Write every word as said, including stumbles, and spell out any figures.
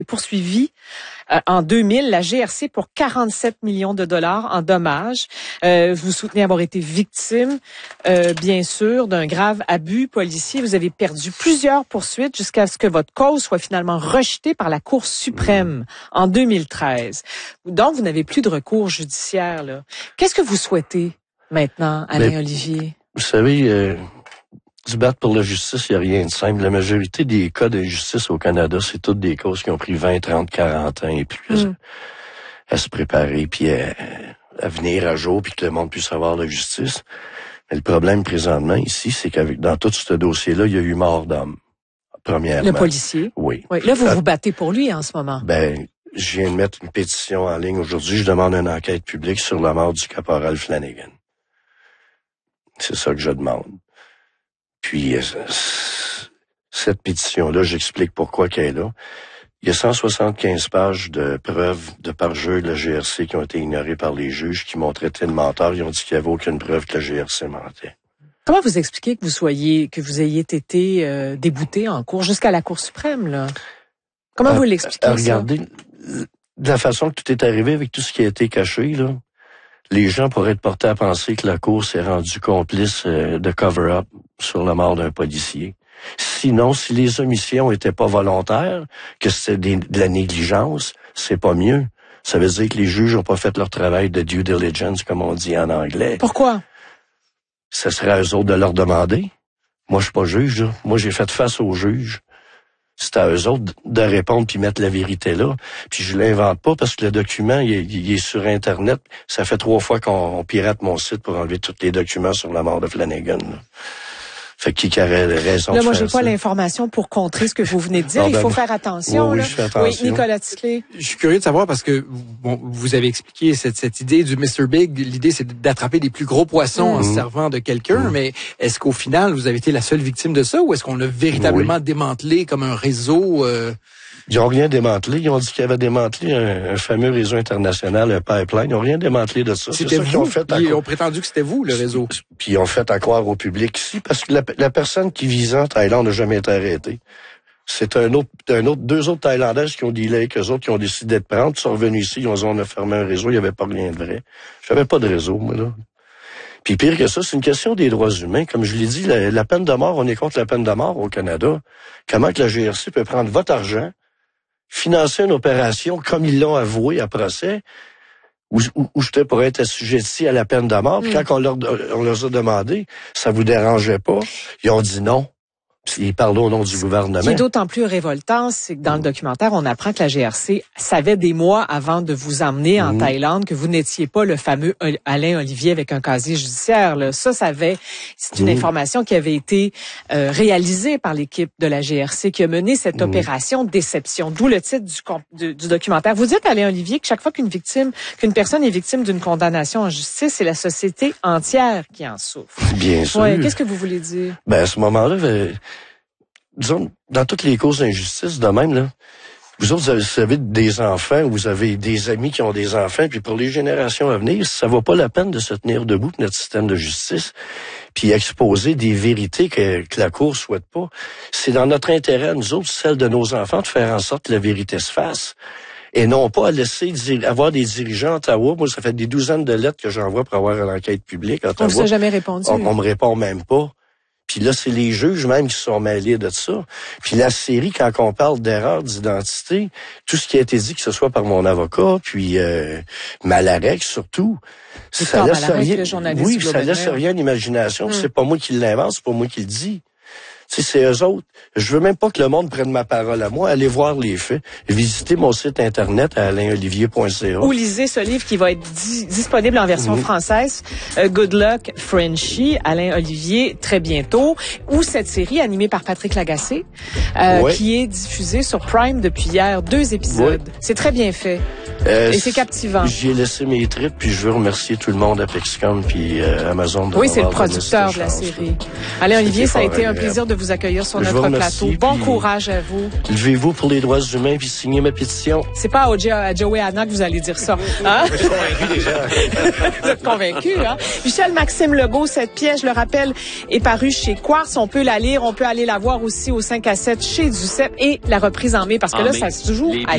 poursuivi euh, en deux mille la G R C pour quarante-sept millions de dollars en dommages. Euh, vous soutenez avoir été victime, euh, bien sûr, d'un grave abus policier. Vous avez perdu plusieurs poursuites jusqu'à ce que votre cause soit finalement rejetée par la Cour suprême en deux mille treize. Donc, vous n'avez plus de recours judiciaire, là. Qu'est-ce que vous souhaitez maintenant, Alain Olivier? Vous savez, euh, se battre pour la justice, il n'y a rien de simple. La majorité des cas d'injustice au Canada, c'est toutes des causes qui ont pris vingt, trente, quarante ans et plus mm. à, à se préparer, puis à, à venir à jour, puis que le monde puisse avoir la justice. Mais le problème présentement ici, c'est qu'avec dans tout ce dossier-là, il y a eu mort d'homme. Premièrement. Le policier? Oui. oui. Là, vous vous battez pour lui en ce moment. Ben, je viens de mettre une pétition en ligne aujourd'hui. Je demande une enquête publique sur la mort du caporal Flanagan. C'est ça que je demande. Puis, euh, cette pétition-là, j'explique pourquoi qu'elle est là. Il y a cent soixante-quinze pages de preuves de parjure de la G R C qui ont été ignorées par les juges, qui m'ont traité de menteur. Ils ont dit qu'il n'y avait aucune preuve que la G R C mentait. Comment vous expliquez que vous soyez, que vous ayez été euh, débouté en cours jusqu'à la Cour suprême, là? Comment à, vous l'expliquez, à, à regardez, ça? De la façon que tout est arrivé avec tout ce qui a été caché, là, les gens pourraient être portés à penser que la Cour s'est rendue complice euh, de cover-up sur la mort d'un policier. Sinon, si les omissions étaient pas volontaires, que c'était des, de la négligence, c'est pas mieux. Ça veut dire que les juges n'ont pas fait leur travail de due diligence, comme on dit en anglais. Pourquoi? Ça serait à eux autres de leur demander. Moi, je suis pas juge, là. Moi, j'ai fait face aux juges. C'est à eux autres de répondre puis mettre la vérité là. Puis je l'invente pas parce que le document, il est, il est sur Internet. Ça fait trois fois qu'on pirate mon site pour enlever tous les documents sur la mort de Flanagan, là. Fait qui aurait raison là, de moi, faire j'ai pas ça. l'information pour contrer ce que vous venez de dire. Il faut faire attention. Oui, oui, là. je fais attention. Oui, Nicolas Ticlé. Je suis curieux de savoir parce que bon, vous avez expliqué cette, cette idée du mister Big. L'idée, c'est d'attraper les plus gros poissons mmh. en se servant de quelqu'un. Mmh. Mais est-ce qu'au final, vous avez été la seule victime de ça ou est-ce qu'on a véritablement oui. démantelé comme un réseau euh... Ils n'ont rien démantelé. Ils ont dit qu'ils avaient démantelé un, un fameux réseau international, un pipeline. Ils n'ont rien démantelé de ça. C'était ça vous. Qu'ils ont fait Ils croire... ont prétendu que c'était vous, le réseau. Puis ils ont fait à croire au public ici, parce que la, la personne qui visait en Thaïlande n'a jamais été arrêtée. C'est un autre, un autre, deux autres Thaïlandaises qui ont dealé avec eux autres, qui ont décidé de prendre, ils sont revenus ici, ils ont dit on a fermé un réseau, il n'y avait pas rien de vrai. J'avais pas de réseau, moi, là. Puis pire que ça, c'est une question des droits humains. Comme je l'ai dit, la, la peine de mort, on est contre la peine de mort au Canada. Comment que la G R C peut prendre votre argent, financer une opération comme ils l'ont avoué à procès, où, où, où j'étais pour être assujetti à la peine de mort. Puis mmh. quand on leur, on leur a demandé, ça vous dérangeait pas? Ils ont dit non. Ils parlent au nom du gouvernement. Ce qui est d'autant plus révoltant, c'est que dans le documentaire, on apprend que la G R C savait des mois avant de vous emmener en mmh. Thaïlande que vous n'étiez pas le fameux Alain Olivier avec un casier judiciaire. Là. Ça, ça avait, c'est une mmh. information qui avait été euh, réalisée par l'équipe de la G R C qui a mené cette mmh. opération déception. D'où le titre du, du, du documentaire. Vous dites, Alain Olivier, que chaque fois qu'une victime, qu'une personne est victime d'une condamnation en justice, c'est la société entière qui en souffre. Bien sûr. Ouais, qu'est-ce que vous voulez dire? Ben, à ce moment-là, ben, disons, dans toutes les causes d'injustice, de même, là, vous autres, vous avez des enfants, vous avez des amis qui ont des enfants, puis pour les générations à venir, ça vaut pas la peine de se tenir debout pour notre système de justice, puis exposer des vérités que, que la Cour souhaite pas. C'est dans notre intérêt, nous autres, celle de nos enfants, de faire en sorte que la vérité se fasse. Et non pas à laisser avoir des dirigeants à Ottawa. Moi, ça fait des douzaines de lettres que j'envoie pour avoir une enquête publique à Ottawa. On ne s'est jamais répondu. On, on me répond même pas. Puis là, c'est les juges même qui se sont mêlés de ça. Puis la série, quand on parle d'erreur d'identité, tout ce qui a été dit, que ce soit par mon avocat, puis euh, Malarec surtout, ça laisse rien. Oui, ça laisse rien à l'imagination. Hum. C'est pas moi qui l'invente, c'est pas moi qui le dis. Tu sais, c'est eux autres. Je veux même pas que le monde prenne ma parole à moi. Allez voir les faits. Visitez mon site internet à alain olivier point c a. Ou lisez ce livre qui va être di- disponible en version mmh. française. Uh, Good Luck, Frenchie, Alain Olivier, très bientôt. Ou cette série animée par Patrick Lagacé, euh, ouais. qui est diffusée sur Prime depuis hier. Deux épisodes. Ouais. C'est très bien fait. Euh, Et c'est captivant. J'y ai laissé mes tripes, puis je veux remercier tout le monde à Pexcom puis euh, Amazon. De oui, c'est le producteur de la série. Alain Olivier, ça a été un plaisir de vous accueillir sur je notre plateau. Bon courage à vous. Levez-vous pour les droits humains puis signez ma pétition. C'est pas à, à Joey Anna que vous allez dire ça. Hein? Je suis convaincu déjà. Vous êtes convaincu, hein? Michel-Maxime Legault, cette pièce, je le rappelle, est parue chez Quartz. On peut la lire, on peut aller la voir aussi au cinq à sept chez Duceppe et la reprise en mai parce que en là, mai, ça se joue à